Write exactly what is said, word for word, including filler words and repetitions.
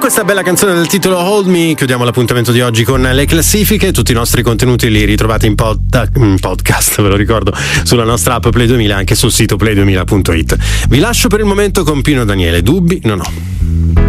questa bella canzone del titolo Hold Me chiudiamo l'appuntamento di oggi con le classifiche. Tutti i nostri contenuti li ritrovate in, pod- in podcast, ve lo ricordo, sulla nostra app Play duemila, anche sul sito play duemila punto it. Vi lascio per il momento con Pino Daniele. Dubbi non ho.